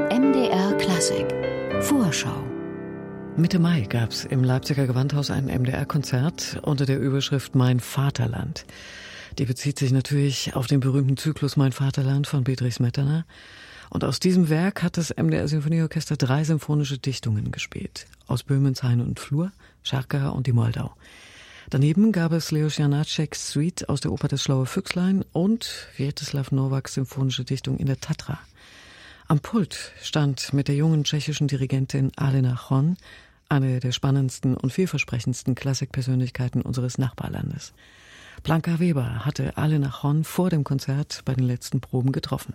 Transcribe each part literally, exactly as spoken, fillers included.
M D R Klassik Vorschau. Mitte Mai gab es im Leipziger Gewandhaus ein M D R-Konzert unter der Überschrift Mein Vaterland. Die bezieht sich natürlich auf den berühmten Zyklus Mein Vaterland von Bedřich Smetana. Und aus diesem Werk hat das M D R-Sinfonieorchester drei symphonische Dichtungen gespielt. Aus Böhmens Hain und Flur, Scharka und die Moldau. Daneben gab es Leos Janáček's Suite aus der Oper Das Schlaue Füchslein und Vítězslav Novaks symphonische Dichtung in der Tatra. Am Pult stand mit der jungen tschechischen Dirigentin Alena Chon, eine der spannendsten und vielversprechendsten Klassikpersönlichkeiten unseres Nachbarlandes. Blanka Weber hatte Alena Chon vor dem Konzert bei den letzten Proben getroffen.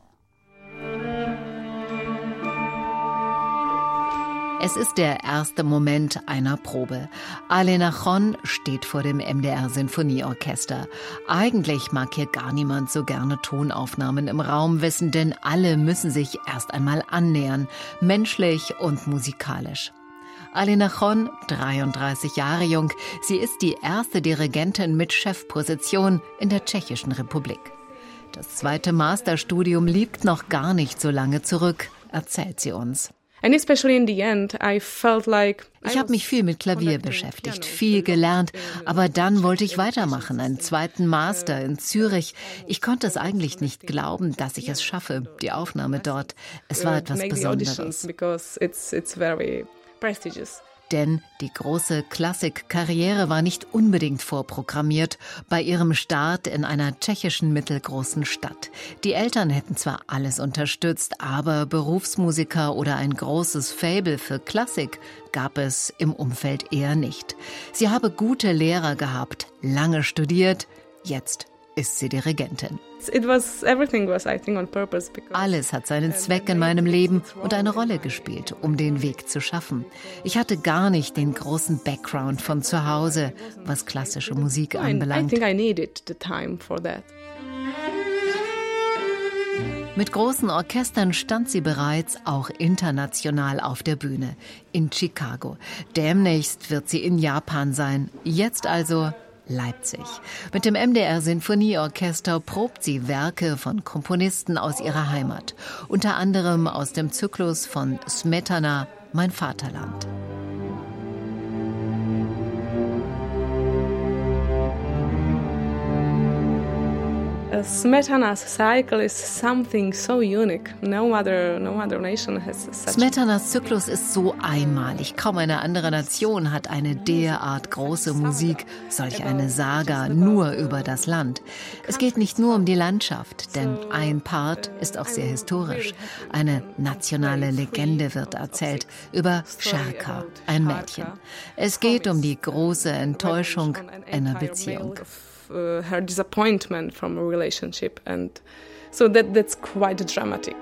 Es ist der erste Moment einer Probe. Alena Chon steht vor dem M D R-Sinfonieorchester. Eigentlich mag hier gar niemand so gerne Tonaufnahmen im Raum wissen, denn alle müssen sich erst einmal annähern, menschlich und musikalisch. Alena Chon, dreiunddreißig Jahre jung, sie ist die erste Dirigentin mit Chefposition in der Tschechischen Republik. Das zweite Masterstudium liegt noch gar nicht so lange zurück, erzählt sie uns. Ich habe mich viel mit Klavier beschäftigt, viel gelernt, aber dann wollte ich weitermachen, einen zweiten Master in Zürich. Ich konnte es eigentlich nicht glauben, dass ich es schaffe, die Aufnahme dort. Es war etwas Besonderes. Denn die große Klassikkarriere war nicht unbedingt vorprogrammiert bei ihrem Start in einer tschechischen mittelgroßen Stadt. Die Eltern hätten zwar alles unterstützt, aber Berufsmusiker oder ein großes Faible für Klassik gab es im Umfeld eher nicht. Sie habe gute Lehrer gehabt, lange studiert, jetzt ist sie Dirigentin. Alles hat seinen Zweck in meinem Leben und eine Rolle gespielt, um den Weg zu schaffen. Ich hatte gar nicht den großen Background von zu Hause, was klassische Musik anbelangt. Mit großen Orchestern stand sie bereits auch international auf der Bühne, in Chicago. Demnächst wird sie in Japan sein. Jetzt also Leipzig. Mit dem M D R-Sinfonieorchester probt sie Werke von Komponisten aus ihrer Heimat, unter anderem aus dem Zyklus von Smetana, Mein Vaterland. Smetanas cycle is something so unique. No other, no other nation has such. Smetanas Zyklus ist so einmalig. Kaum eine andere Nation hat eine derart große Musik, solch eine Saga nur über das Land. Es geht nicht nur um die Landschaft, denn ein Part ist auch sehr historisch. Eine nationale Legende wird erzählt über Scharka, ein Mädchen. Es geht um die große Enttäuschung einer Beziehung. Uh, her disappointment from a relationship, and so that that's quite dramatic.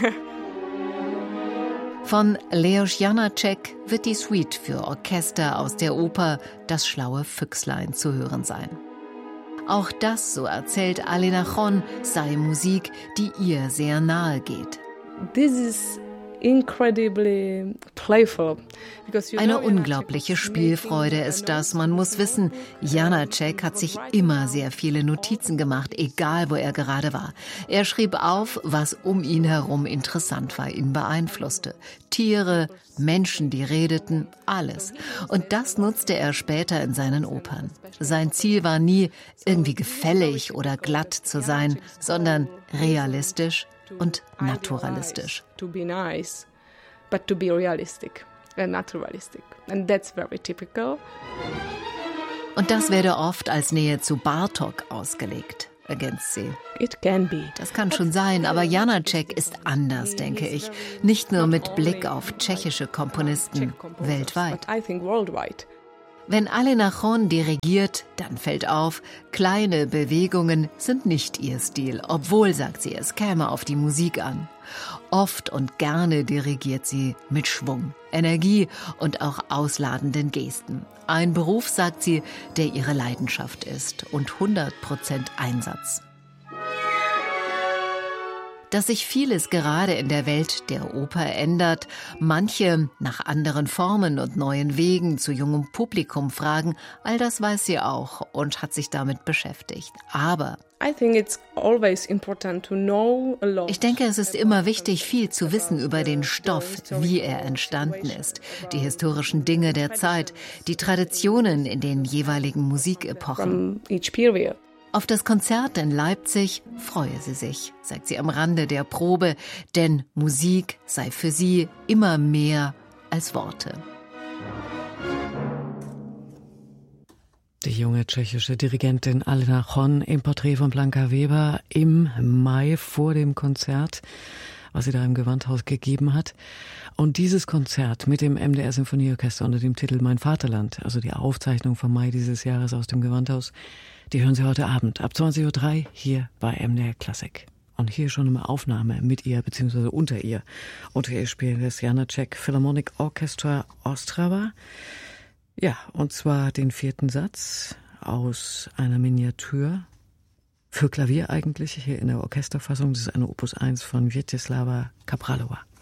Von Leos Janáček wird die Suite für Orchester aus der Oper Das Schlaue Füchslein zu hören sein. Auch das, so erzählt Alena Chon, sei Musik, die ihr sehr nahe geht. This is incredibly playful. Eine unglaubliche Spielfreude ist das. Man muss wissen, Janáček hat sich immer sehr viele Notizen gemacht, egal wo er gerade war. Er schrieb auf, was um ihn herum interessant war, ihn beeinflusste. Tiere, Menschen, die redeten, alles. Und das nutzte er später in seinen Opern. Sein Ziel war nie, irgendwie gefällig oder glatt zu sein, sondern realistisch und naturalistisch. To be nice, but to be realistic and naturalistic. And that's very typical. Und das werde oft als Nähe zu Bartók ausgelegt, ergänzt sie. It can be. Das kann schon sein, aber Janáček ist anders, denke ich. Nicht nur mit Blick auf tschechische Komponisten weltweit. I think worldwide. Wenn Alena Chon dirigiert, dann fällt auf, kleine Bewegungen sind nicht ihr Stil, obwohl, sagt sie, es käme auf die Musik an. Oft und gerne dirigiert sie mit Schwung, Energie und auch ausladenden Gesten. Ein Beruf, sagt sie, der ihre Leidenschaft ist und hundert Prozent Einsatz. Dass sich vieles gerade in der Welt der Oper ändert, manche nach anderen Formen und neuen Wegen zu jungem Publikum fragen, all das weiß sie auch und hat sich damit beschäftigt. Aber Ich denke, es ist immer wichtig, viel zu wissen über den Stoff, wie er entstanden ist, die historischen Dinge der Zeit, die Traditionen in den jeweiligen Musikepochen. Auf das Konzert in Leipzig freue sie sich, sagt sie am Rande der Probe, denn Musik sei für sie immer mehr als Worte. Die junge tschechische Dirigentin Alena Chon im Porträt von Blanka Weber im Mai vor dem Konzert, was sie da im Gewandhaus gegeben hat. Und dieses Konzert mit dem M D R Sinfonieorchester unter dem Titel Mein Vaterland, also die Aufzeichnung vom Mai dieses Jahres aus dem Gewandhaus, die hören Sie heute Abend ab zwanzig Uhr drei hier bei M D R Klassik. Und hier schon eine Aufnahme mit ihr, beziehungsweise unter ihr. Unter ihr spielt das Janáček Philharmonic Orchestra Ostrava. Ja, und zwar den vierten Satz aus einer Miniatur für Klavier eigentlich, hier in der Orchesterfassung. Das ist eine Opus eins von Vyacheslava Kapralova.